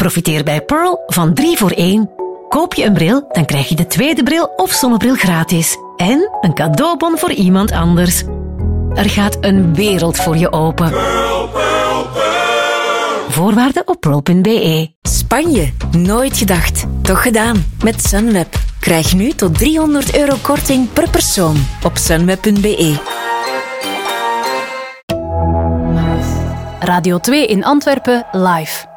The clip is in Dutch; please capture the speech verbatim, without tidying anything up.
Profiteer bij Pearl van drie voor één. Koop je een bril, dan krijg je de tweede bril of zonnebril gratis. En een cadeaubon voor iemand anders. Er gaat een wereld voor je open. Pearl, Pearl, Pearl. Voorwaarden op pearl punt b e. Spanje, nooit gedacht. Toch gedaan. Met Sunweb. Krijg nu tot driehonderd euro korting per persoon op sunweb punt b e. Radio twee in Antwerpen live.